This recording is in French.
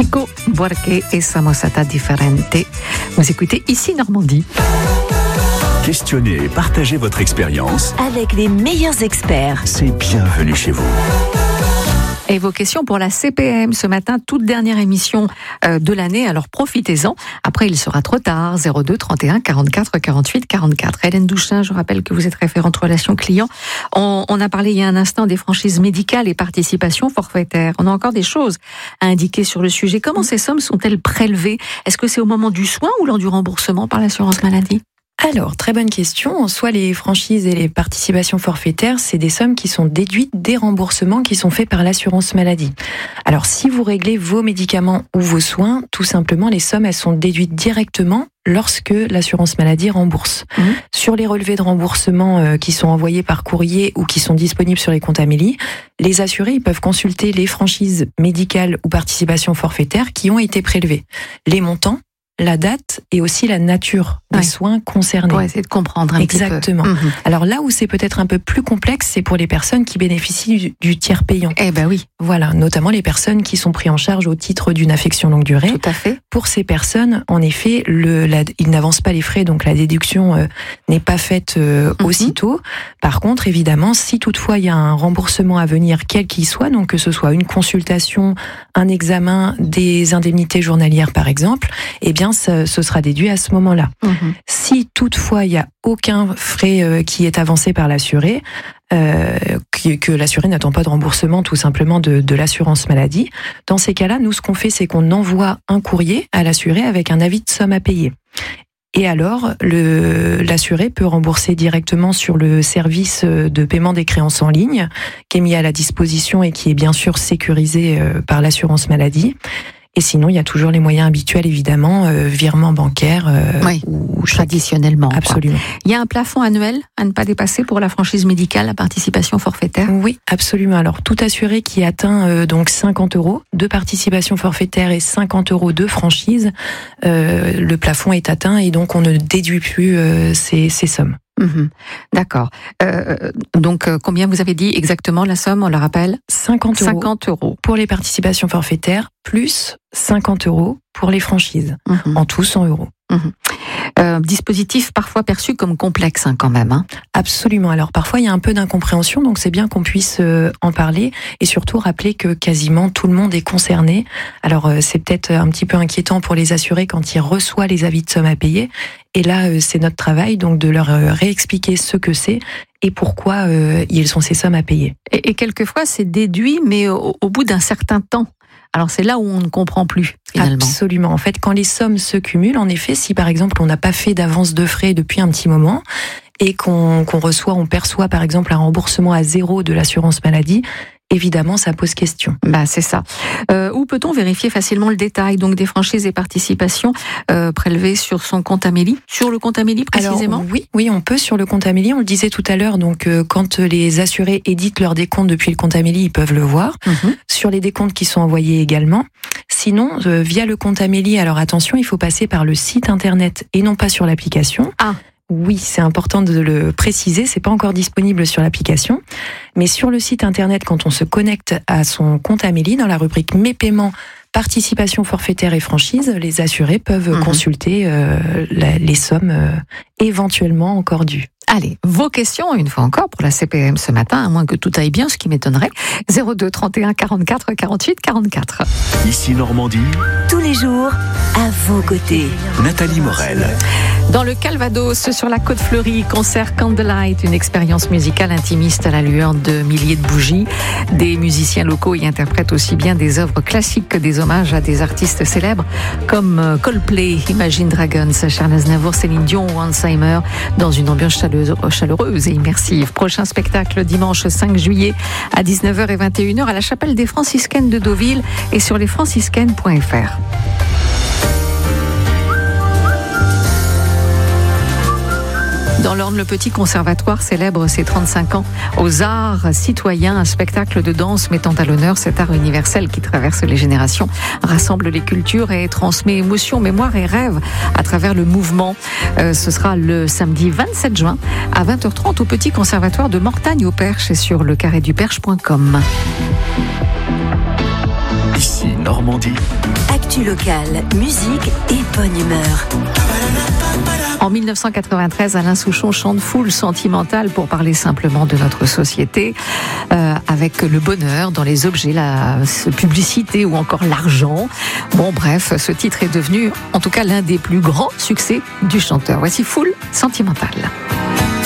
Chico Buarque et Samosata Differente. Vous écoutez ici Normandie. Questionnez et partagez votre expérience avec les meilleurs experts. C'est bienvenue chez vous. Et vos questions pour la CPM ce matin, toute dernière émission de l'année, alors profitez-en. Après, il sera trop tard, 02 31 44 48 44. Hélène Douchin, je rappelle que vous êtes référente relations clients. On a parlé il y a un instant des franchises médicales et participations forfaitaires. On a encore des choses à indiquer sur le sujet. Comment ces sommes sont-elles prélevées? Est-ce que c'est au moment du soin ou lors du remboursement par l'assurance maladie? Alors, très bonne question. En soi, les franchises et les participations forfaitaires, c'est des sommes qui sont déduites des remboursements qui sont faits par l'assurance maladie. Alors, si vous réglez vos médicaments ou vos soins, tout simplement, les sommes, elles sont déduites directement lorsque l'assurance maladie rembourse. Sur les relevés de remboursement qui sont envoyés par courrier ou qui sont disponibles sur les comptes Amélie, les assurés ils peuvent consulter les franchises médicales ou participations forfaitaires qui ont été prélevées. Les montants, la date et aussi la nature des soins concernés. Pour essayer de comprendre un petit peu. Exactement. Alors là où c'est peut-être un peu plus complexe, c'est pour les personnes qui bénéficient du tiers payant. Eh ben oui. Voilà, notamment les personnes qui sont prises en charge au titre d'une affection longue durée. Tout à fait. Pour ces personnes, en effet, ils n'avancent pas les frais, donc la déduction n'est pas faite aussitôt. Par contre, évidemment, si toutefois il y a un remboursement à venir, quel qu'il soit, donc que ce soit une consultation, un examen, des indemnités journalières par exemple, eh bien, ce sera déduit à ce moment-là. Si toutefois il n'y a aucun frais qui est avancé par l'assuré, que l'assuré n'attend pas de remboursement tout simplement de l'assurance maladie, dans ces cas-là, nous ce qu'on fait, c'est qu'on envoie un courrier à l'assuré avec un avis de somme à payer. Et alors, l'assuré peut rembourser directement sur le service de paiement des créances en ligne, qui est mis à la disposition et qui est bien sûr sécurisé par l'assurance maladie. Et sinon, il y a toujours les moyens habituels, évidemment, virement bancaire ou traditionnellement. Absolument. Il y a un plafond annuel à ne pas dépasser pour la franchise médicale, la participation forfaitaire? Oui, absolument. Alors, tout assuré qui atteint donc 50 € de participation forfaitaire et 50 € de franchise, le plafond est atteint et donc on ne déduit plus ces sommes. D'accord. Donc, combien vous avez dit exactement la somme, on le rappelle? 50 € 50 € pour les participations forfaitaires, plus 50 € pour les franchises. En tout, 100 €. Dispositif parfois perçu comme complexe quand même. Absolument. Alors parfois il y a un peu d'incompréhension, donc c'est bien qu'on puisse en parler et surtout rappeler que quasiment tout le monde est concerné. Alors c'est peut-être un petit peu inquiétant pour les assurés quand ils reçoivent les avis de somme à payer. Et là c'est notre travail donc de leur réexpliquer ce que c'est et pourquoi ils ont ces sommes à payer. Et quelquefois c'est déduit, mais au bout d'un certain temps. Alors c'est là où on ne comprend plus, finalement. Absolument. En fait, quand les sommes se cumulent, en effet, si par exemple on n'a pas fait d'avance de frais depuis un petit moment et qu'on perçoit par exemple un remboursement à 0 de l'assurance maladie, évidemment, ça pose question. C'est ça. Où peut-on vérifier facilement le détail donc des franchises et participations prélevées sur son compte Amélie? Sur le compte Amélie précisément? Alors, oui, on peut sur le compte Amélie. On le disait tout à l'heure. Donc, quand les assurés éditent leur décompte depuis le compte Amélie, ils peuvent le voir. Sur les décomptes qui sont envoyés également. Sinon, via le compte Amélie, alors attention, il faut passer par le site internet et non pas sur l'application. Oui, c'est important de le préciser, c'est pas encore disponible sur l'application, mais sur le site internet, quand on se connecte à son compte Amélie, dans la rubrique Mes paiements, participation forfaitaire et franchise, les assurés peuvent consulter les sommes éventuellement encore dues. Allez, vos questions, une fois encore, pour la CPM ce matin, à moins que tout aille bien, ce qui m'étonnerait. 02 31 44 48 44. Ici Normandie. Tous les jours, à vos côtés. Nathalie Morel. Dans le Calvados, sur la Côte Fleurie, concert Candlelight, une expérience musicale intimiste à la lueur de milliers de bougies. Des musiciens locaux y interprètent aussi bien des œuvres classiques que des hommages à des artistes célèbres comme Coldplay, Imagine Dragons, Charles Aznavour, Céline Dion ou Hans Zimmer, dans une ambiance chaleureuse et immersive. Prochain spectacle dimanche 5 juillet à 19h et 21h à la chapelle des Franciscaines de Deauville et sur lesfranciscaines.fr. Dans l'Orne, le Petit Conservatoire célèbre ses 35 ans aux arts citoyens, un spectacle de danse mettant à l'honneur cet art universel qui traverse les générations, rassemble les cultures et transmet émotion, mémoire et rêve à travers le mouvement. Ce sera le samedi 27 juin à 20h30 au Petit Conservatoire de Mortagne au Perche et sur lecarréduperche.com. Ici Normandie. Actu locale, musique et bonne humeur. En 1993, Alain Souchon chante Foule sentimentale pour parler simplement de notre société, avec le bonheur dans les objets, la publicité ou encore l'argent. Bon, bref, ce titre est devenu, en tout cas, l'un des plus grands succès du chanteur. Voici Foule sentimentale.